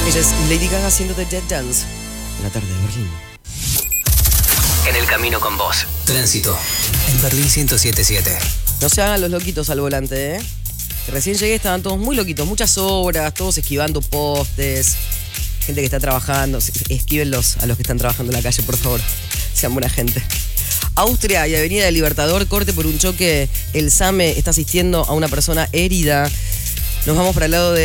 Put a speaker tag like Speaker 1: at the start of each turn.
Speaker 1: Ella es Lady Gaga haciendo The Dead Dance en la tarde de Berlín.
Speaker 2: En el camino con vos. Tránsito. En Berlín 107.7.
Speaker 1: No se hagan los loquitos al volante, ¿eh? Que recién llegué, estaban todos muy loquitos, muchas obras, todos esquivando postes, gente que está trabajando. Esquívenlos a los que están trabajando en la calle, por favor. Sean buena gente. Austria y Avenida del Libertador, corte por un choque. El SAME está asistiendo a una persona herida. Nos vamos para el lado de